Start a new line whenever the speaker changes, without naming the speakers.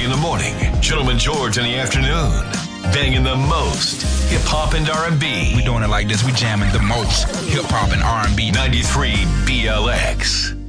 in the morning, Gentleman George in the afternoon. Banging the most hip-hop and R&B.
We doing it like this. We jamming the most hip-hop and R&B.
93 BLX.